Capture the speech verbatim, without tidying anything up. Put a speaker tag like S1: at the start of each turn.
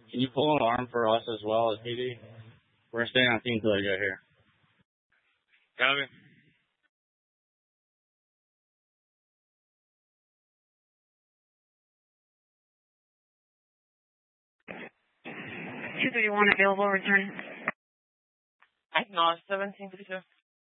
S1: Can you pull an alarm for us as well as P D? We're going to stay on scene until they get here.
S2: Copy.
S3: two thirty-one available, return.
S2: Acknowledge seventeen fifty-two.